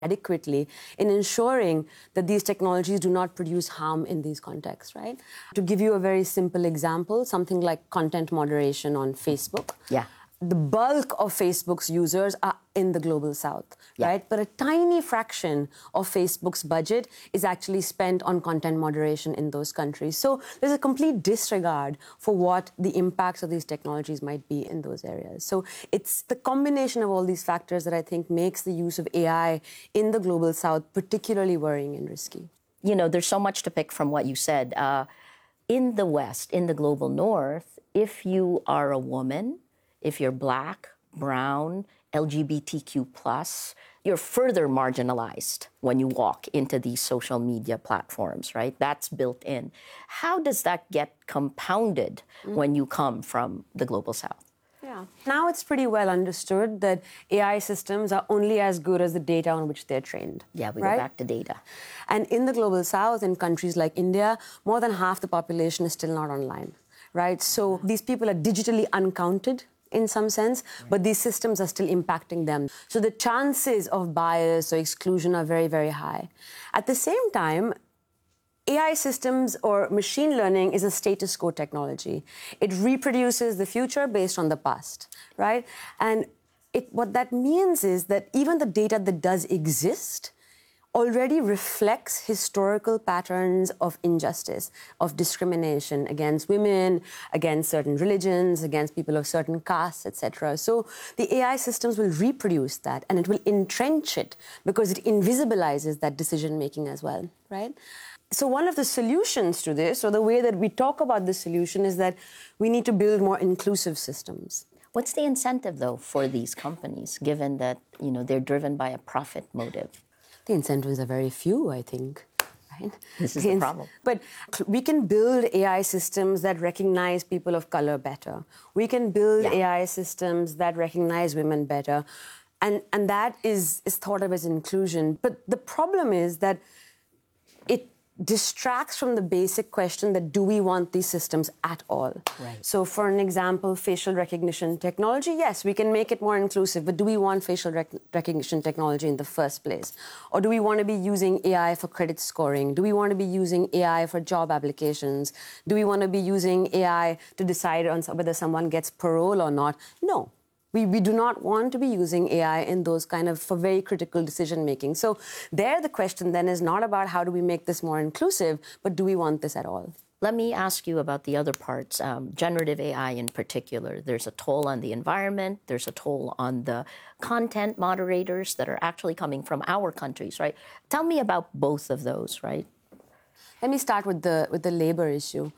adequately in ensuring that these technologies do not produce harm in these contexts, right? To give you a very simple example, something like content moderation on Facebook. Yeah. The bulk of Facebook's users are in the global south, right? But a tiny fraction of Facebook's budget is actually spent on content moderation in those countries. So there's a complete disregard for what the impacts of these technologies might be in those areas. So it's the combination of all these factors that I think makes the use of AI in the global south particularly worrying and risky. You know, there's so much to pick from what you said. In the West, in the global north, if you are a woman, if you're Black, brown, LGBTQ+, you're further marginalized when you walk into these social media platforms, right? That's built in. How does that get compounded when you come from the global south? Yeah. Now it's pretty well understood that AI systems are only as good as the data on which they're trained. Yeah, we right? go back to data. And in the global south, in countries like India, more than half the population is still not online, right? So these people are digitally uncounted in some sense, but these systems are still impacting them. So the chances of bias or exclusion are very, very high. At the same time, AI systems or machine learning is a status quo technology. It reproduces the future based on the past, right? And what that means is that even the data that does exist already reflects historical patterns of injustice, of discrimination against women, against certain religions, against people of certain castes, etc. So the AI systems will reproduce that, and it will entrench it because it invisibilizes that decision-making as well, right? So one of the solutions to this, or the way that we talk about this solution, is that we need to build more inclusive systems. What's the incentive, though, for these companies, given that, you know, they're driven by a profit motive? The incentives are very few, I think. Right? This is the problem. But we can build AI systems that recognize people of color better. We can build AI systems that recognize women better. And that is thought of as inclusion. But the problem is that it distracts from the basic question that do we want these systems at all? Right. So for an example, facial recognition technology, yes, we can make it more inclusive, but do we want facial recognition technology in the first place? Or do we want to be using AI for credit scoring? Do we want to be using AI for job applications? Do we want to be using AI to decide on whether someone gets parole or not? No. We do not want to be using AI in those kind of, for very critical decision-making. So there the question then is not about how do we make this more inclusive, but do we want this at all? Let me ask you about the other parts, generative AI in particular. There's a toll on the environment. There's a toll on the content moderators that are actually coming from our countries, right? Tell me about both of those, right? Let me start with the labor issue.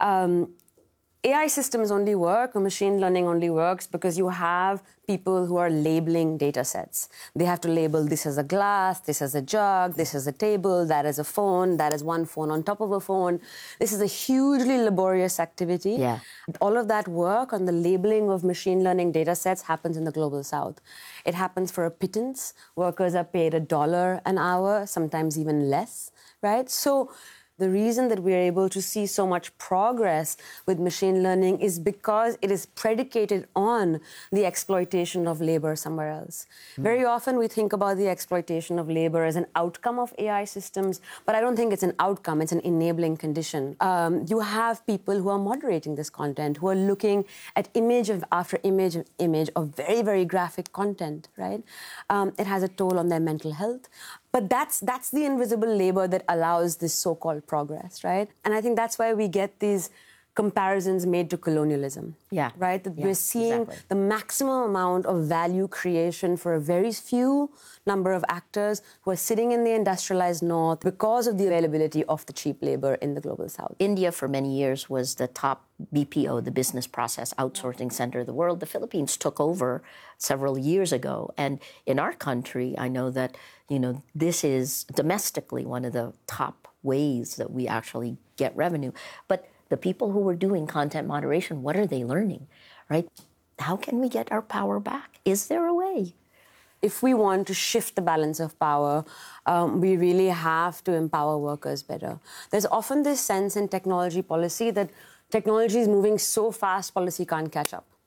AI systems only work, or machine learning only works because you have people who are labeling data sets. They have to label this as a glass, this as a jug, this as a table, that as a phone, that is one phone on top of a phone. This is a hugely laborious activity. Yeah. All of that work on the labeling of machine learning data sets happens in the global south. It happens for a pittance. Workers are paid $1 an hour, sometimes even less, right? So the reason that we're able to see so much progress with machine learning is because it is predicated on the exploitation of labor somewhere else. Very often we think about the exploitation of labor as an outcome of AI systems, but I don't think it's an outcome, it's an enabling condition. You have people who are moderating this content, who are looking at image after image of very, very graphic content, right? It has a toll on their mental health. But that's the invisible labor that allows this so-called progress, right? And I think that's why we get these comparisons made to colonialism. Yeah. Right? That we're seeing the maximum amount of value creation for a very few number of actors who are sitting in the industrialized north because of the availability of the cheap labor in the global south. India for many years was the top BPO, the business process outsourcing center of the world. The Philippines took over several years ago. And in our country, I know that, you know, this is domestically one of the top ways that we actually get revenue. But the people who were doing content moderation, what are they learning, right? How can we get our power back? Is there a way? If we want to shift the balance of power, we really have to empower workers better. There's often this sense in technology policy that technology is moving so fast, policy can't catch up.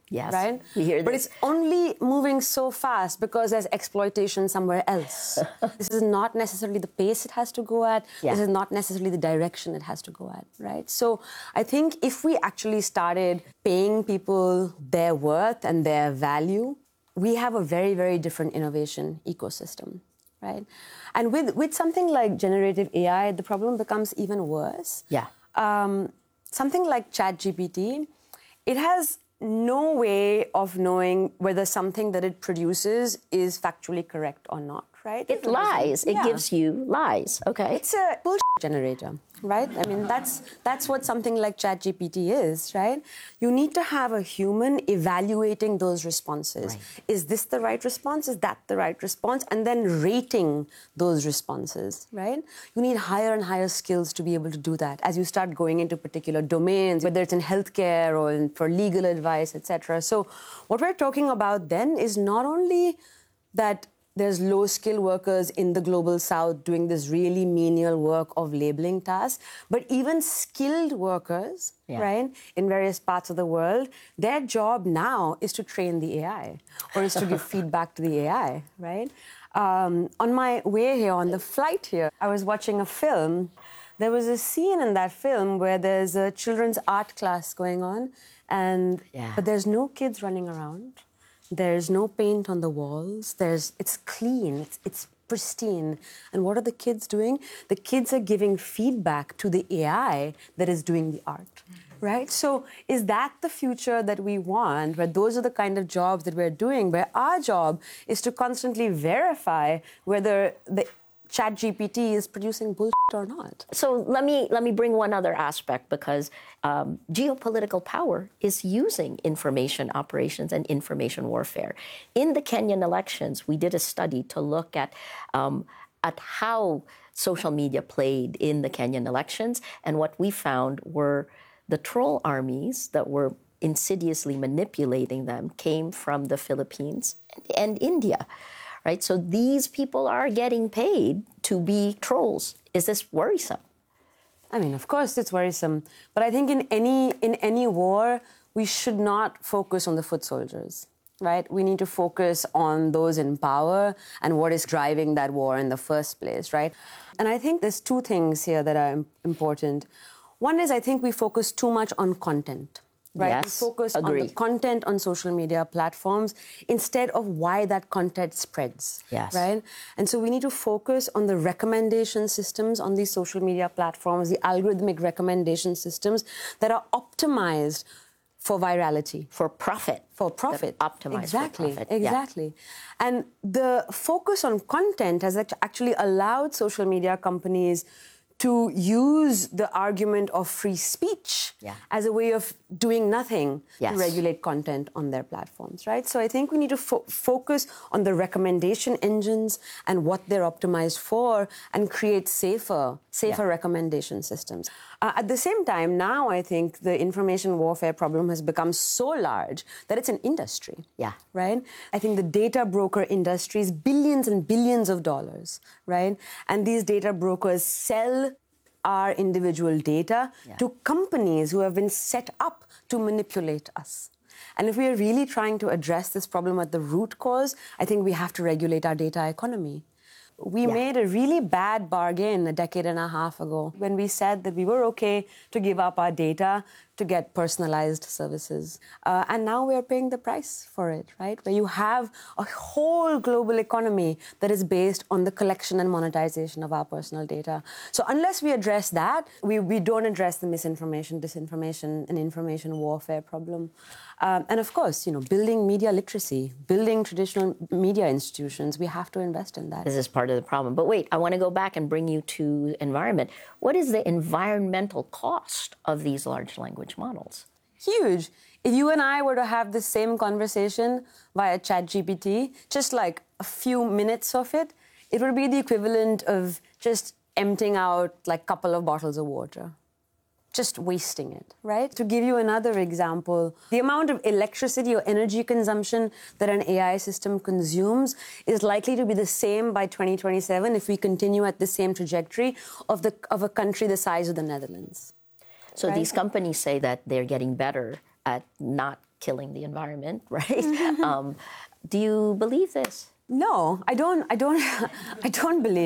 Yes, right? we hear this. But it's only moving so fast because there's exploitation somewhere else. This is not necessarily the pace it has to go at. Yeah. This is not necessarily the direction it has to go at, right? So I think if we actually started paying people their worth and their value, we have a very, very different innovation ecosystem, right? And with something like generative AI, the problem becomes even worse. Yeah. Something like ChatGPT, it has no way of knowing whether something that it produces is factually correct or not, right? It lies. It gives you lies. Okay. It's a bullshit generator, right? I mean, that's what something like ChatGPT is, right? You need to have a human evaluating those responses. Right. Is this the right response? Is that the right response? And then rating those responses, right? You need higher and higher skills to be able to do that as you start going into particular domains, whether it's in healthcare or for legal advice, etc. So what we're talking about then is not only that there's low-skilled workers in the global south doing this really menial work of labeling tasks, but even skilled workers, right, in various parts of the world, their job now is to train the AI or is to give feedback to the AI, right? On my way here, on the flight here, I was watching a film. There was a scene in that film where there's a children's art class going on, but there's no kids running around. There's no paint on the walls. It's clean. It's pristine. And what are the kids doing? The kids are giving feedback to the AI that is doing the art, right? So is that the future that we want, where those are the kind of jobs that we're doing, where our job is to constantly verify whether the ChatGPT is producing bullshit or not? So let me bring one other aspect, because geopolitical power is using information operations and information warfare. In the Kenyan elections, we did a study to look at how social media played in the Kenyan elections, and what we found were the troll armies that were insidiously manipulating them came from the Philippines and India. Right? So these people are getting paid to be trolls. Is this worrisome? I mean, of course it's worrisome. But I think in any war, we should not focus on the foot soldiers, right? We need to focus on those in power and what is driving that war in the first place, right? And I think there's two things here that are important. One is I think we focus too much on content. Right? Yes, we focus on the content on social media platforms instead of why that content spreads. Yes. Right? And so we need to focus on the recommendation systems on these social media platforms, the algorithmic recommendation systems that are optimized for virality. For profit. For profit. Optimized for profit. Exactly. And the focus on content has actually allowed social media companies to use the argument of free speech as a way of doing nothing to regulate content on their platforms, right? So I think we need to focus on the recommendation engines and what they're optimized for and create safer recommendation systems. At the same time, now I think the information warfare problem has become so large that it's an industry, right? I think the data broker industry is billions and billions of dollars, right? And these data brokers sell our individual data to companies who have been set up to manipulate us. And if we are really trying to address this problem at the root cause, I think we have to regulate our data economy. We made a really bad bargain a decade and a half ago when we said that we were okay to give up our data to get personalized services. And now we're paying the price for it, right? Where you have a whole global economy that is based on the collection and monetization of our personal data. So unless we address that, we don't address the misinformation, disinformation, and information warfare problem. And of course, building media literacy, building traditional media institutions, we have to invest in that. This is part of the problem. But wait, I want to go back and bring you to environment. What is the environmental cost of these large language models? Huge. If you and I were to have the same conversation via ChatGPT, just like a few minutes of it, it would be the equivalent of just emptying out like a couple of bottles of water. Just wasting it, right? To give you another example, the amount of electricity or energy consumption that an AI system consumes is likely to be the same by 2027 if we continue at the same trajectory of a country the size of the Netherlands. So these companies say that they're getting better at not killing the environment, right? Do you believe this? No, I don't. I don't believe.